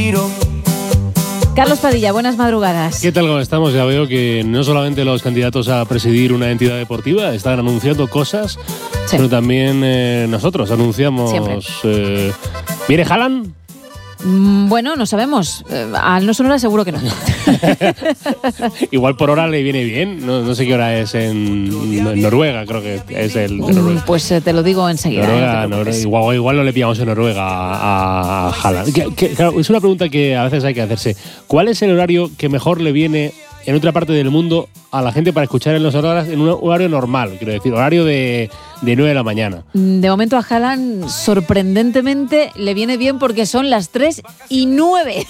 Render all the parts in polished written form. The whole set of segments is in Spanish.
Carlos Padilla, buenas madrugadas. ¿Qué tal? ¿Cómo estamos? Ya veo que no solamente los candidatos a presidir una entidad deportiva están anunciando cosas, sí, sino también nosotros anunciamos... ¿Viene Haaland? Bueno, no sabemos. Al no sonar seguro que no. Igual por hora le viene bien. No sé qué hora es en Noruega, creo que es el de Noruega. Pues te lo digo enseguida. Noruega. Igual no le pillamos en Noruega a Haaland. Claro, es una pregunta que a veces hay que hacerse. ¿Cuál es el horario que mejor le viene en otra parte del mundo a la gente para escuchar en los horas en un horario normal? Quiero decir, horario de 9 de la mañana. De momento a Haaland, sorprendentemente, le viene bien porque son las 3:09.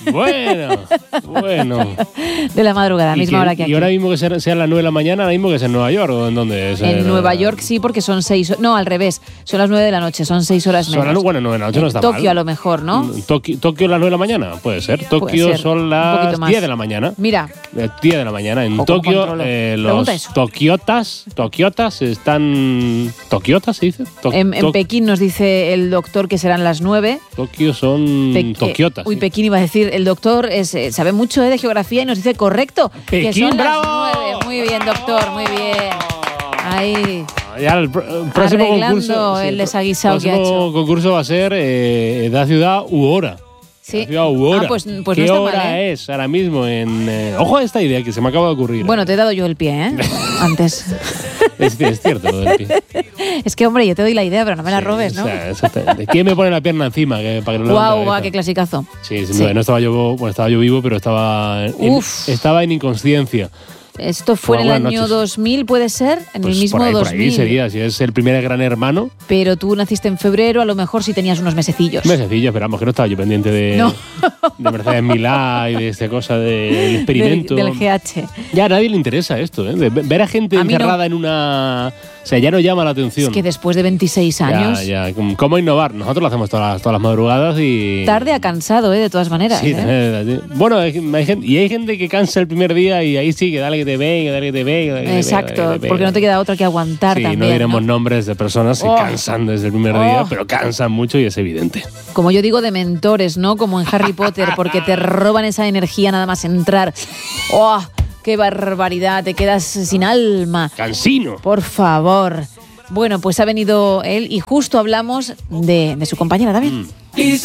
Bueno. De la madrugada, misma hora que aquí. ¿Y ahora mismo que sean las 9 de la mañana, ahora mismo que es en Nueva York o en dónde es? En Nueva York sí, porque son 6... No, al revés, son las 9 de la noche, son 6 horas menos. Bueno, 9 de la noche no está Tokio mal. a lo mejor, ¿no? Tokio a las 9 de la mañana, puede ser. Tokio son las 10 de la mañana. Mira. 10 de la mañana. En Tokio los tokiotas están... ¿Tokiotas se dice? En Pekín nos dice el doctor que serán las 9. Tokio son tokiotas. Uy, Pekín iba a decir. El doctor sabe mucho de geografía y nos dice correcto. Pekín, que son bravo. Las 9. Muy bien, doctor, muy bien. Ahí. Ya el próximo concurso, el desaguisado que ha hecho. El próximo concurso va a ser edad, ciudad u hora. Sí. Hora. Pues ¿Qué no está hora mal, es ahora mismo? Ojo a esta idea que se me acaba de ocurrir. Bueno, te he dado yo el pie, antes. Es cierto lo del pie. Es que, hombre, yo te doy la idea, pero no me la robes, ¿no? Exactamente. ¿Quién me pone la pierna encima? Para que no Guau, qué clasicazo. Sí. No estaba yo vivo, pero estaba en inconsciencia. Esto fue en el año 2000, ¿puede ser? En el mismo por ahí 2000. Por ahí sería, si es el primer Gran Hermano. Pero tú naciste en febrero, a lo mejor sí tenías unos mesecillos. Mesecillos, pero vamos, que no estaba yo pendiente de Mercedes Milá y de esta cosa del experimento. Del GH. Ya a nadie le interesa esto, ¿eh? De ver a gente encerrada en una... O sea, ya no llama la atención. Es que después de 26 años... Ya. ¿Cómo innovar? Nosotros lo hacemos todas las madrugadas y... Tarde ha cansado, de todas maneras. Sí, bueno, hay gente que cansa el primer día y ahí sí, que dale que te ve. Exacto, porque no te queda otra que aguantar también. No diremos nombres de personas que cansan desde el primer día, pero cansan mucho y es evidente. Como yo digo, de mentores, ¿no? Como en Harry Potter, porque te roban esa energía nada más entrar. ¡Oh! ¡Qué barbaridad! Te quedas sin alma. ¡Cansino! Por favor. Bueno, pues ha venido él y justo hablamos de su compañera también.